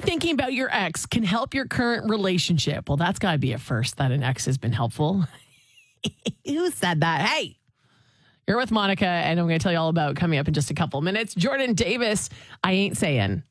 thinking about your ex can help your current relationship. Well, that's got to be a first that an ex has been helpful. Who said that? Hey, you're with Monica, and I'm going to tell you all about coming up in just a couple minutes. Jordan Davis, I Ain't Saying.